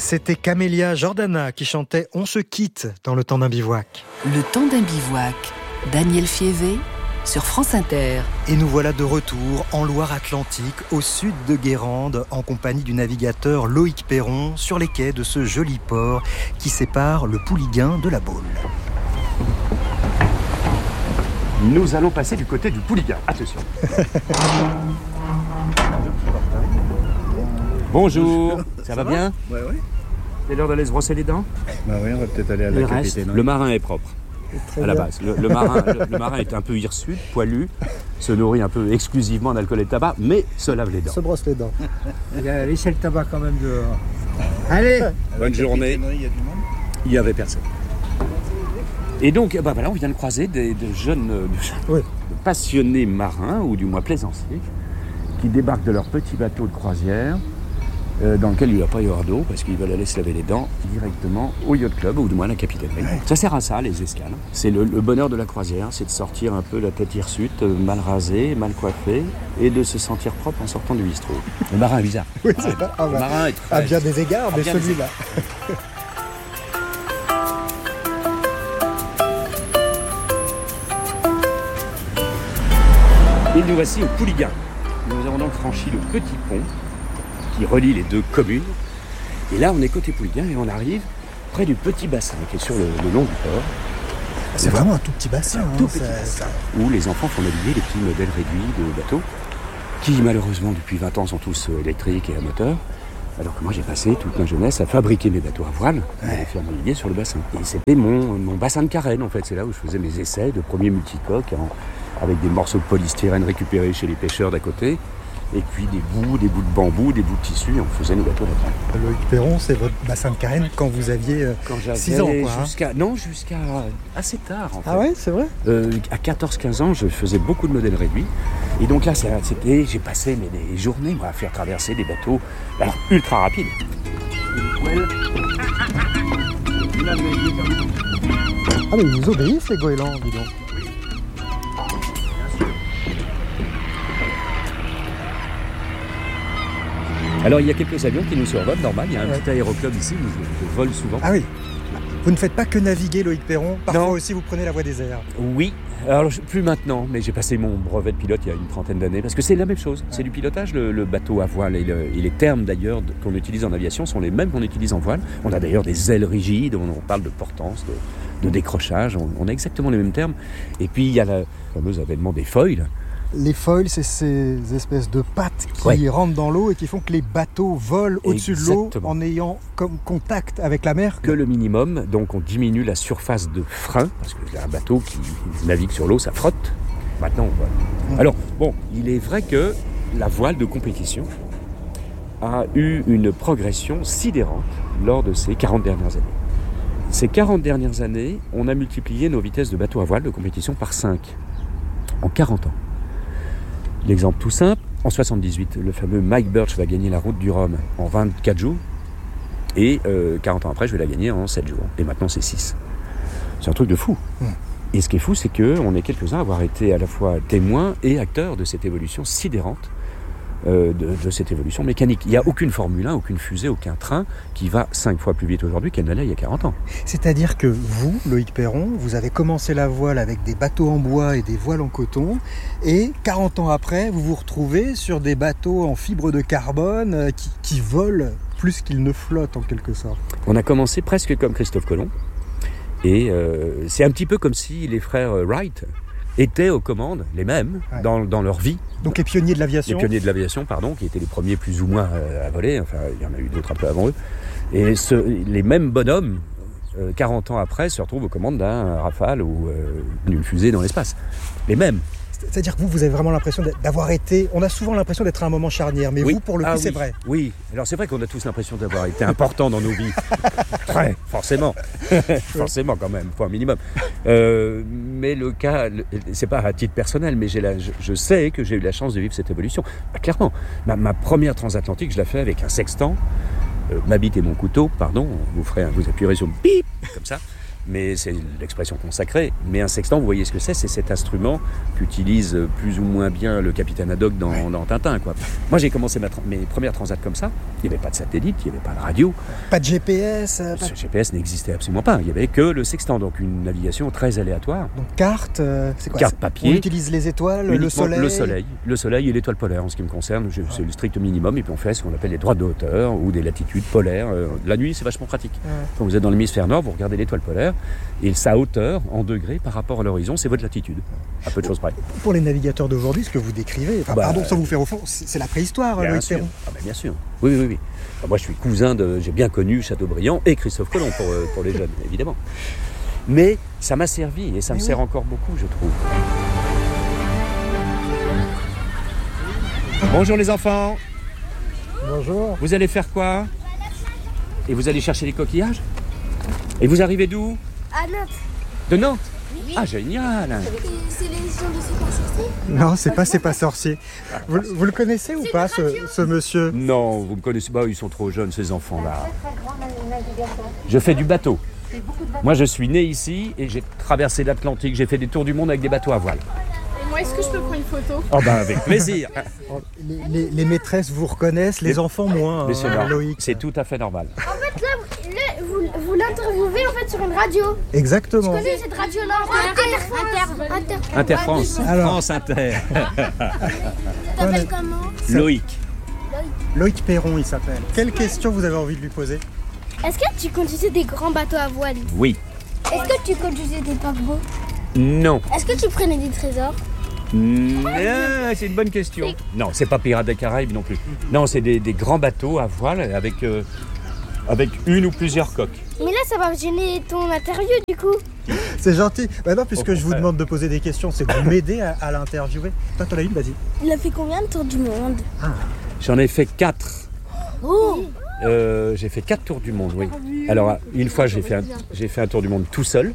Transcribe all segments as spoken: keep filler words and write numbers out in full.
C'était Camélia Jordana qui chantait « On se quitte » dans Le temps d'un bivouac. Le temps d'un bivouac, Daniel Fievé sur France Inter. Et nous voilà de retour en Loire-Atlantique, au sud de Guérande, en compagnie du navigateur Loïc Perron, sur les quais de ce joli port qui sépare le Pouliguen de la Baule. Nous allons passer du côté du Pouliguen. Attention. Bonjour, ça, ça va, va bien? Ouais, ouais. C'est l'heure d'aller se brosser les dents? Bah oui, on va peut-être aller à la le capitaine. Reste, le marin est propre. Très à bien. La base. Le, le, marin, le, le marin est un peu hirsute, poilu, se nourrit un peu exclusivement d'alcool et de tabac, mais se lave les dents. Se brosse les dents. Il a laissé le tabac quand même dehors. Allez, bonne journée. Il y a du monde? Il n'y avait personne. Et donc, bah voilà, on vient de croiser des, de jeunes, de, oui. de passionnés marins, ou du moins plaisanciers, qui débarquent de leur petit bateau de croisière, euh, dans lequel il ne va pas y avoir d'eau, parce qu'ils veulent aller se laver les dents directement au yacht club, ou du moins à la capitainerie. Ouais. Ça sert à ça, les escales. C'est le, le bonheur de la croisière, c'est de sortir un peu la tête hirsute, mal rasée, mal coiffée, et de se sentir propre en sortant du bistrot. Le marin est bizarre. Oui, c'est pas... ah, le bah, marin est très... à bien des égards, mais bien celui-là. Et nous voici au Pouliguen. Nous avons donc franchi le petit pont qui relie les deux communes. Et là, on est côté Pouliguen et on arrive près du petit bassin qui est sur le, le long du port. C'est vraiment un tout petit bassin. Un hein, tout petit ça... bassin où les enfants font naviguer les petits modèles réduits de bateaux qui, malheureusement, depuis vingt ans, sont tous électriques et à moteur. Alors que moi, j'ai passé toute ma jeunesse à fabriquer mes bateaux à voile et à les faire naviguer sur le bassin. Et c'était mon, mon bassin de carène, en fait. C'est là où je faisais mes essais de premier multicoque en... avec des morceaux de polystyrène récupérés chez les pêcheurs d'à côté, et puis des bouts, des bouts de bambou, des bouts de tissu, et on faisait nos bateaux là-dedans. Loïc Perron, c'est votre bassin de carène quand vous aviez six ans, quoi. Jusqu'à, hein. Non, jusqu'à assez tard, en fait. Ah ouais, c'est vrai euh, À quatorze quinze ans, je faisais beaucoup de modèles réduits, et donc là, c'était, j'ai passé mais, des journées moi, à faire traverser des bateaux alors, ultra rapides. Ah mais ils vous obéissent, les goélands, dis donc. Alors il y a quelques avions qui nous survolent, normal, il y a un ouais. petit aéroclub ici, nous je vole souvent. Ah oui. Vous ne faites pas que naviguer, Loïc Perron, parfois non. aussi vous prenez la voie des airs. Oui, alors plus maintenant, mais j'ai passé mon brevet de pilote il y a une trentaine d'années, parce que c'est la même chose, c'est du pilotage, le, le bateau à voile, et, le, et les termes d'ailleurs de, qu'on utilise en aviation sont les mêmes qu'on utilise en voile. On a d'ailleurs des ailes rigides, on, on parle de portance, de, de décrochage, on, on a exactement les mêmes termes. Et puis il y a le fameux avènement des foils. Les foils, c'est ces espèces de pattes qui ouais. rentrent dans l'eau et qui font que les bateaux volent au-dessus Exactement. de l'eau en ayant comme contact avec la mer. Que le minimum, donc on diminue la surface de frein, parce que un bateau qui navigue sur l'eau, ça frotte. Maintenant, on vole. Mmh. Alors, bon, il est vrai que la voile de compétition a eu une progression sidérante lors de ces quarante dernières années. Ces quarante dernières années, on a multiplié nos vitesses de bateaux à voile de compétition par cinq en quarante ans. L'exemple tout simple, en soixante-dix-huit, le fameux Mike Birch va gagner la route du Rhum en vingt-quatre jours, et euh, quarante ans après, je vais la gagner en sept jours. Et maintenant, c'est six. C'est un truc de fou. Mmh. Et ce qui est fou, c'est qu'on est quelques-uns à avoir été à la fois témoins et acteurs de cette évolution sidérante, euh, de, de cette évolution mécanique. Il n'y a aucune Formule un, aucune fusée, aucun train qui va cinq fois plus vite aujourd'hui qu'elle n'allait il y a quarante ans. C'est-à-dire que vous, Loïc Perron, vous avez commencé la voile avec des bateaux en bois et des voiles en coton, et quarante ans après, vous vous retrouvez sur des bateaux en fibre de carbone qui, qui volent plus qu'ils ne flottent en quelque sorte. On a commencé presque comme Christophe Colomb, et euh, c'est un petit peu comme si les frères Wright étaient aux commandes, les mêmes, ouais. dans, dans leur vie. Donc les pionniers de l'aviation. Les pionniers de l'aviation, pardon, qui étaient les premiers plus ou moins à voler, enfin il y en a eu d'autres un peu avant eux. Et ce, les mêmes bonhommes, euh, quarante ans après, se retrouvent aux commandes d'un Rafale ou euh, d'une fusée dans l'espace. Les mêmes. C'est-à-dire que vous, vous avez vraiment l'impression d'avoir été... On a souvent l'impression d'être à un moment charnière, mais oui. vous, pour le coup, ah, c'est oui. vrai. Oui, alors c'est vrai qu'on a tous l'impression d'avoir été important dans nos vies. Très, forcément. forcément, quand même, faut un minimum. Euh, mais le cas, le, c'est pas à titre personnel, mais j'ai la, je, je sais que j'ai eu la chance de vivre cette évolution. Bah, clairement, ma, ma première transatlantique, je la fais avec un sextant, euh, ma bite et mon couteau, pardon, vous, ferez, vous appuierez sur le bip, comme ça. mais c'est l'expression consacrée. Mais un sextant, vous voyez ce que c'est, c'est cet instrument qu'utilise plus ou moins bien le capitaine Haddock dans, dans Tintin, quoi. Moi, j'ai commencé ma, mes premières transats comme ça. Il n'y avait pas de satellite, il n'y avait pas de radio. Pas de G P S euh, pas... Ce G P S n'existait absolument pas. Il n'y avait que le sextant, donc une navigation très aléatoire. Donc carte, euh, c'est quoi? Carte c'est... papier. On utilise les étoiles, le soleil. Le soleil, le soleil et l'étoile polaire en ce qui me concerne. Je, c'est le strict minimum. Et puis on fait ce qu'on appelle les droites de hauteur ou des latitudes polaires. Euh, la nuit, c'est vachement pratique. Ouais. Quand vous êtes dans l'hémisphère nord, vous regardez l'étoile polaire et sa hauteur en degrés par rapport à l'horizon, c'est votre latitude. À peu de choses près. Pour les navigateurs d'aujourd'hui, ce que vous décrivez, enfin, bah, pardon sans vous faire au fond, c'est, c'est la préhistoire, Loïc Perron. Ah bah bien sûr. Oui, oui, oui. Enfin, moi, je suis cousin de. J'ai bien connu Chateaubriand et Christophe Colomb pour, pour les jeunes, évidemment. Mais ça m'a servi et ça me oui. sert encore beaucoup, je trouve. Bonjour les enfants. Bonjour. Vous allez faire quoi? Et vous allez chercher les coquillages? Et vous arrivez d'où? À Nantes. De Nantes? Oui. Ah, génial. C'est les gens de C'est pas sorcier? Non, c'est pas C'est pas sorcier. Vous, vous le connaissez ou c'est pas, ce, ce monsieur? Non, vous ne connaissez pas, ils sont trop jeunes, ces enfants-là. Je fais du bateau. Moi, je suis né ici et j'ai traversé l'Atlantique. J'ai fait des tours du monde avec des bateaux à voile. Et moi, est-ce que je peux prendre une photo? Oh ben, avec plaisir. les, les, les maîtresses vous reconnaissent, les, les enfants moins, c'est, hein, Loïc. C'est tout à fait normal. En fait, là, le, vous, vous l'interviewez en fait sur une radio. Exactement. Je connais cette radio-là. Inter, Inter, Inter, Inter France. Alors, France Inter. Tu t'appelles comment? Loïc. Loïc Perron, il s'appelle. Quelle question vous avez envie de lui poser? Est-ce que tu conduisais des grands bateaux à voile? Oui. Est-ce que tu conduisais des paquebots? Non. Est-ce que tu prenais des trésors? Mmh, c'est une bonne question. C'est... Non, c'est pas Pirates des Caraïbes non plus. Non, c'est des, des grands bateaux à voile avec, euh, avec une ou plusieurs coques. Mais là, ça va gêner ton interview du coup. C'est gentil. Bah non, puisque Au je vous demande de poser des questions, c'est que vous m'aidez à, à l'interviewer. Toi, t'en as une, vas-y. Il a fait combien de tours du monde? Ah. J'en ai fait quatre. Oh. Euh, j'ai fait quatre tours du monde, oui. Alors, une fois, j'ai fait un, j'ai fait un tour du monde tout seul.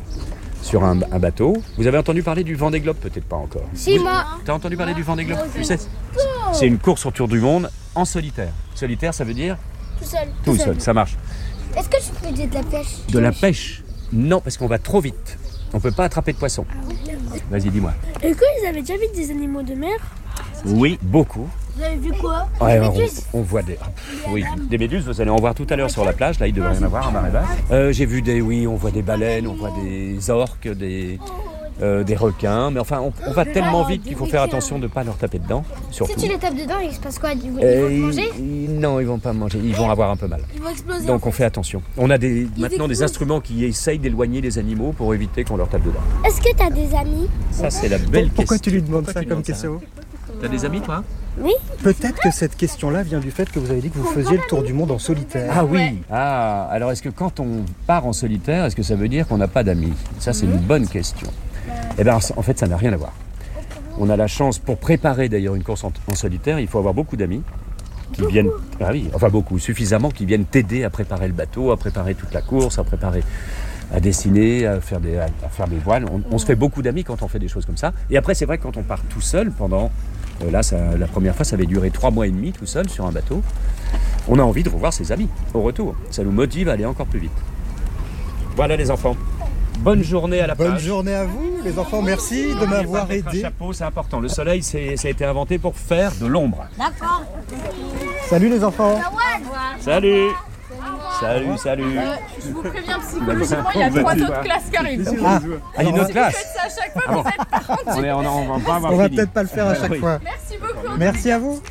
Sur un, un bateau. Vous avez entendu parler du Vendée Globe? Peut-être pas encore. Si, vous, moi. T'as entendu parler du Vendée Globe? Tu sais, c'est une course autour du monde en solitaire. Solitaire, ça veut dire? Tout seul. Tout, tout seul. seul, ça marche. Est-ce que tu faisais de la pêche? De la pêche? Non, parce qu'on va trop vite. On peut pas attraper de poissons. Vas-y, dis-moi. Est-ce que vous avez déjà vu des animaux de mer? Oui, beaucoup. Vous avez vu quoi? Ouais, on, on voit des... Oui, des méduses, vous allez en voir tout à l'heure sur la plage. Là, il devrait y en avoir à marée basse. Euh, j'ai vu des... Oui, on voit des baleines, on voit des orques, des, euh, des requins. Mais enfin, on, on va tellement vite qu'il faut faire attention de ne pas leur taper dedans. Surtout. Si tu les tapes dedans, il se passe quoi? Ils vont, ils euh, vont te manger? ils, Non, ils vont pas manger. Ils vont avoir un peu mal. Ils vont exploser. Donc, on fait attention. On a des, maintenant explosent. des instruments qui essayent d'éloigner les animaux pour éviter qu'on leur tape dedans. Est-ce que tu as des amis? Ça, c'est la belle question. Pourquoi tu lui demandes Pourquoi ça comme question? T'as des amis, toi? Oui. Peut-être que cette question-là vient du fait que vous avez dit que vous faisiez le tour du monde en solitaire. Ah oui. Ah, alors est-ce que quand on part en solitaire, est-ce que ça veut dire qu'on n'a pas d'amis? Ça, c'est une bonne question. Eh bien, en fait, ça n'a rien à voir. On a la chance, pour préparer d'ailleurs une course en, en solitaire, il faut avoir beaucoup d'amis qui viennent... Ah oui, enfin beaucoup, suffisamment, qui viennent t'aider à préparer le bateau, à préparer toute la course, à préparer... à dessiner, à faire des, à faire des voiles. On, on se fait beaucoup d'amis quand on fait des choses comme ça. Et après, c'est vrai que quand on part tout seul, pendant... Euh, là, ça, la première fois, ça avait duré trois mois et demi tout seul sur un bateau. On a envie de revoir ses amis au retour. Ça nous motive à aller encore plus vite. Voilà les enfants. Bonne journée à la plage. Bonne journée à vous, les enfants. Merci de m'avoir aidé. Un chapeau, c'est important. Le soleil, c'est, ça a été inventé pour faire de l'ombre. D'accord. Salut les enfants. Salut. Salut, salut. Euh, je vous préviens, psychologiquement, il y a trois autres classes qui arrivent. Ah, ah, il y a une autre classe. Vous faites ça à chaque fois, vous êtes par contre. On, est, on, on va, pas avoir on va fini. peut-être pas le faire à chaque oui. fois. Merci beaucoup. Merci à vous.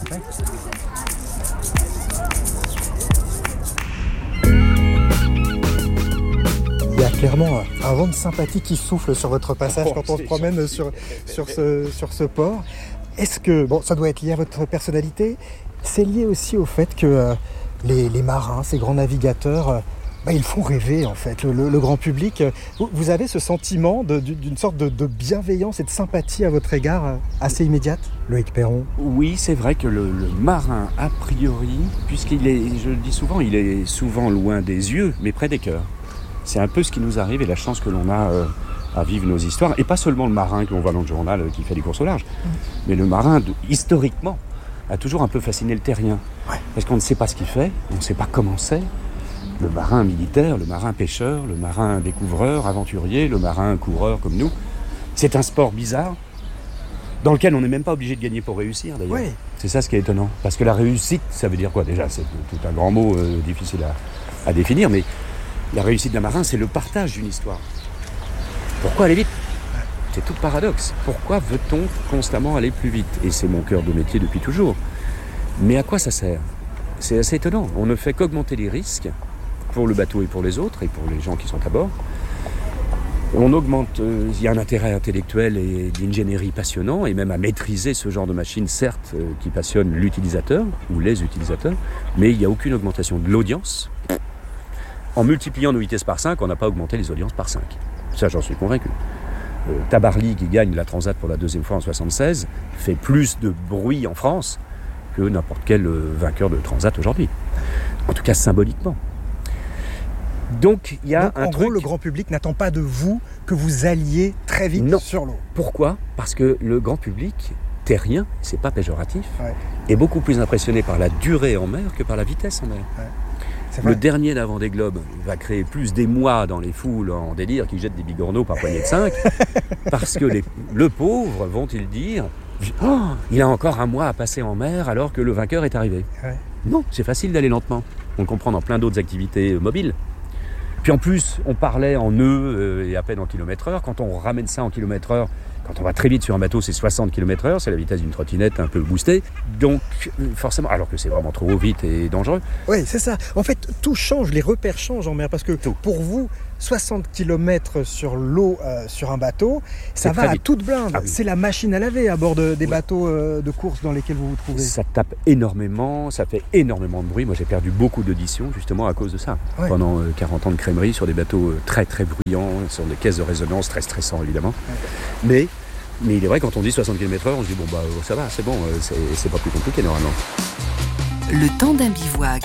Il y a clairement un vent de sympathie qui souffle sur votre passage oh, quand on se promène sur, sur, ce, sur ce port. Est-ce que, bon, ça doit être lié à votre personnalité, c'est lié aussi au fait que euh, les, les marins, ces grands navigateurs, euh, bah, ils font rêver en fait, le, le grand public. Vous, vous avez ce sentiment de, d'une sorte de, de bienveillance et de sympathie à votre égard euh, assez immédiate, Loïc Perron? Oui, c'est vrai que le, le marin, a priori, puisqu'il est, je le dis souvent, il est souvent loin des yeux, mais près des cœurs. C'est un peu ce qui nous arrive et la chance que l'on a euh, à vivre nos histoires. Et pas seulement le marin que l'on voit dans le journal euh, qui fait des courses au large, mmh. mais le marin, de, historiquement, a toujours un peu fasciné le terrien. Ouais. Parce qu'on ne sait pas ce qu'il fait, on ne sait pas comment c'est. Le marin militaire, le marin pêcheur, le marin découvreur, aventurier, le marin coureur comme nous. C'est un sport bizarre dans lequel on n'est même pas obligé de gagner pour réussir d'ailleurs. Oui. C'est ça ce qui est étonnant. Parce que la réussite, ça veut dire quoi déjà? C'est tout un grand mot euh, difficile à, à définir, mais la réussite d'un marin, c'est le partage d'une histoire. Pourquoi aller vite? C'est tout le paradoxe. Pourquoi veut-on constamment aller plus vite? Et c'est mon cœur de métier depuis toujours. Mais à quoi ça sert? C'est assez étonnant. On ne fait qu'augmenter les risques pour le bateau et pour les autres, et pour les gens qui sont à bord. On augmente, il euh, y a un intérêt intellectuel et d'ingénierie passionnant, et même à maîtriser ce genre de machine, certes, euh, qui passionne l'utilisateur, ou les utilisateurs, mais il n'y a aucune augmentation de l'audience. En multipliant nos vitesses par cinq, on n'a pas augmenté les audiences par cinq. Ça, j'en suis convaincu. Euh, Tabarly, qui gagne la Transat pour la deuxième fois en soixante-seize, fait plus de bruit en France que n'importe quel euh, vainqueur de Transat aujourd'hui. En tout cas, symboliquement. Donc, il y a Donc, un en truc... gros, le grand public n'attend pas de vous que vous alliez très vite Non. sur l'eau. Pourquoi? Parce que le grand public terrien, c'est pas péjoratif, Ouais. est beaucoup plus impressionné par la durée en mer que par la vitesse en mer. Ouais. C'est Le vrai. dernier d'avant des globes va créer plus d'émoi dans les foules en délire qui jettent des bigorneaux par poignée de cinq, parce que les, le pauvre, vont-ils dire, oh, il a encore un mois à passer en mer alors que le vainqueur est arrivé. Ouais. Non, c'est facile d'aller lentement. On le comprend dans plein d'autres activités mobiles. Puis en plus, on parlait en nœuds euh, et à peine en kilomètres heure. Quand on ramène ça en kilomètres heure, quand on va très vite sur un bateau, c'est soixante kilomètres heure, c'est la vitesse d'une trottinette un peu boostée. Donc, euh, forcément, alors que c'est vraiment trop vite et dangereux. Oui, c'est ça. En fait, tout change, les repères changent en mer. Parce que Tout. pour vous, soixante kilomètres sur l'eau, euh, sur un bateau, ça C'est va très à vite. toute blinde. Ah oui. C'est la machine à laver à bord de- des Oui. bateaux euh, de course dans lesquels vous vous trouvez. Ça tape énormément, ça fait énormément de bruit. Moi, j'ai perdu beaucoup d'auditions justement à cause de ça. Ouais. Pendant euh, quarante ans de crèmerie sur des bateaux euh, très très bruyants, sur des caisses de résonance très stressants évidemment. Mais, mais il est vrai, quand on dit soixante kilomètres heure, on se dit bon bah ça va, c'est bon, euh, c'est, c'est pas plus compliqué normalement. Le temps d'un bivouac.